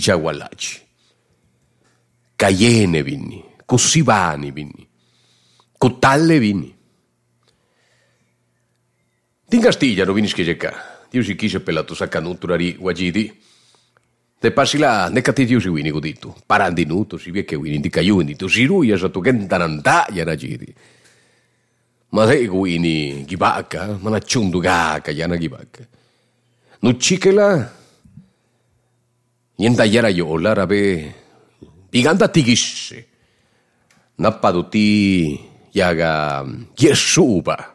ciaguallaci, caiene vinni, cossivani vinni, cottalle vinni. In Castiglia non vinisce che qua, io si chiese per la tua saccanuttura di guagidi, te passi là, ne cattivi si vini godito, parandinuto, si vede che vini di caiuni, tu si ruia, so tu che ntanantaglia ragiri. Ma se vini ghibacca, ma na ciundugaca, yana ghibacca. Non ci che là, niente iera iola, rabe, piganta tigisse, nappato ti, yaga, chiesupa.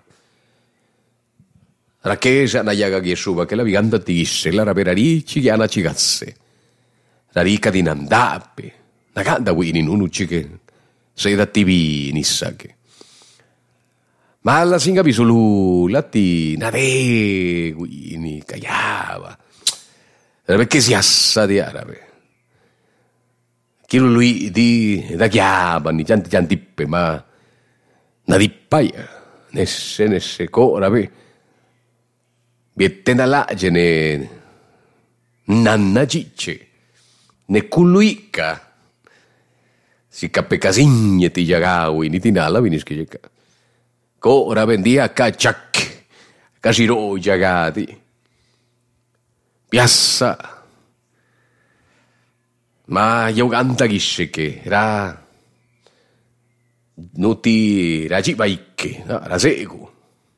La chiesa na yaga chiesupa, che la piganta tigisse, la rabe rarici, yana cigasse. La rica di nandappe, la canta vini, non ci che, sei da tivi, nissa che. Ma alla singa bisolu, latti, nade, guini, caiava. Perché si assa di arabe. Chi lui di da chiaba, ni tanti pe, ma na di paia, nesse corabe. Vietena lagene, nanna cicce, ne culluica. Si cappe casigne ti jagawi, ni ti nala vinischi jeka. Ora vendia cacciac, casiro giagati, piazza, ma io canta che era noti ragibaiche, la segu,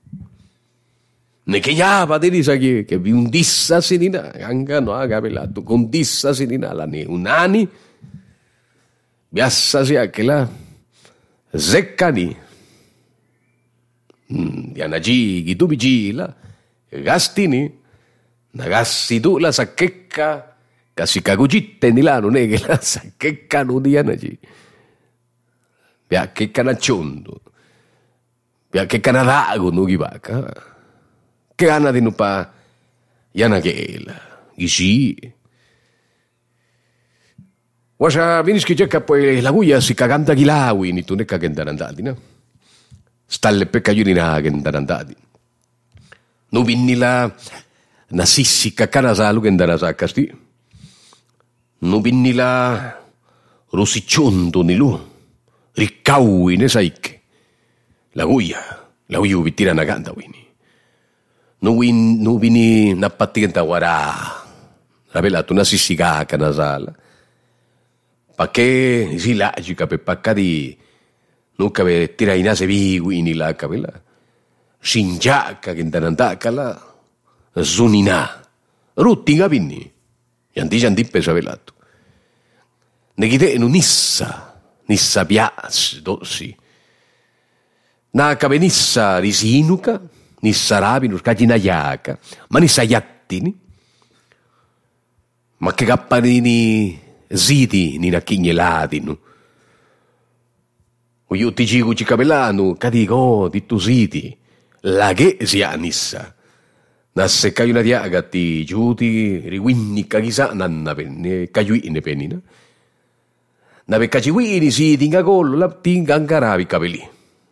ne che chiava di risa che vi un dissa sinina, anche no ha capelato, con dissa sinina la ne un anni, piazza sia che la zeccani. Diana gigi, tu vigila, gastini, nagassi tu la sacchecca, che si cagugitte di là, non è che la sacchecca non diana gi. Pia che canacciondo, pia che canadago non ghi vaca, che gana di non pa, diana che la, gisi. Wasa vinischi cerca poi la guia si caganta ghilawi, ni tu ne caganta andati, no? Stalle peccaiuni che andati. Non vinni la sissica canasalu che andava a casti. Non vinni la rosicciondo ni lu. Riccaui ne sai che. La guia vi tira una canta quindi. Non vinni una patenta guarà. La velato una sissica canasala. Perché si lagica per paccati. Non che tira in ase vigui la capella, singiacca che ntanantacca la, zunina, rutti capinni, yanti pesavelato. Ne chite non nissa piaz, dossi. Na cavenissa risinuca, nissa rabinus caginaiaca, ma nissa iattini, ma che cappanini ziti, ni nachignelati, io ti dico ci capellano, che dico, di tu siti, la che si anissa. Na se cai una diaga ti giuti, riwinni cagisa, nanna penne, caiuine pennina. Na pe caciuini si tinga collo, la tinga ancaravi capelli.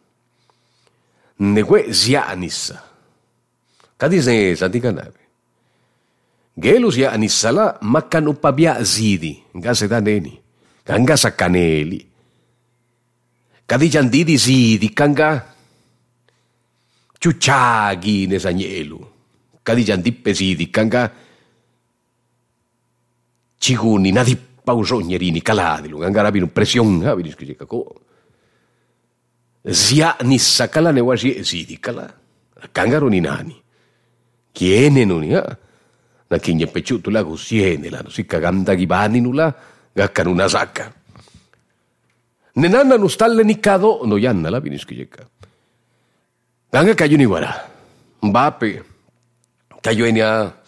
Ne que si anissa. Cadi se santi canavi. Gelo si anissa la, ma canu pabia zidi, gase da neni, canga saccaneli. Cadi gianditi si di canga ciucciaghi ne sagnelu. Cadi giandippe si di canga cicuni nati pausognerini calati, lu canga rabinu pressione, avete scritto co. Sia nissa cala ne wasi si di cala. Canga roni nani. Chiene noni, na chigne pecciuto la cosiene la, si caganda gibani nula, gaccano una sacca. Nenanna non stalle niccado, no yanna la vinischi jecca. Ganga cayuni guara. Mbappe, cayuenia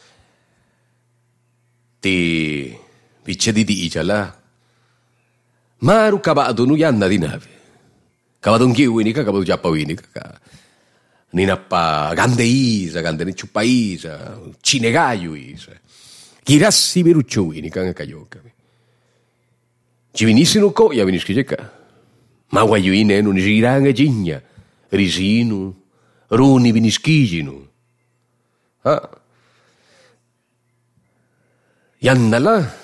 ti vicce di dicia la. Maru cavado no yanna di nave. Cavado un chiuinica, cavado giappa winica. Ninappa gande isa, gande necciuppa isa, cinegaio isa. Chirassi beruccio winica, ganga cayocca. Ci venissero coia, venischi jecca. Ma guagliuine non giranga gigna, risinu, runi vinischiginu. Yanna la,